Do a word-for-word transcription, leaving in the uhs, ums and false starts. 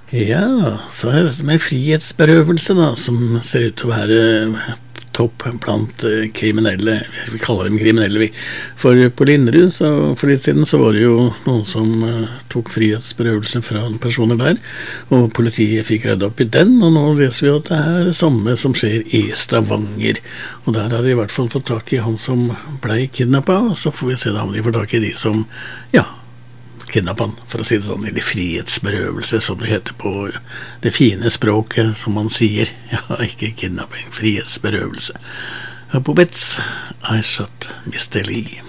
Ja, så er det dette med frihetsberøvelse da, som ser ut til å være topp blant eh, kriminelle, vi kaller dem kriminelle vi. For på Linderud, så for litt siden, så var det jo noen som eh, tok frihetsberøvelse fra personer der, og politiet fikk reddet opp i den, og nå leser vi at det er det samme som skjer i Stavanger. Og der har de i hvert fall fått tak i han som ble kidnappet, og så får vi se da om de får tak i de som, ja, kidnappen, for å si det sånn, eller frihetsberøvelse, som det heter på det fine språket, som man sier. Ja, ikke kidnapping, frihetsberøvelse. Her på Bets, I shot mister Lee.